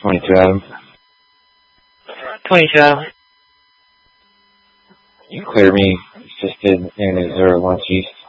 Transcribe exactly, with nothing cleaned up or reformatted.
twenty-two, Adam. twenty-two, Adam. You clear me, assisted, and is zero one east.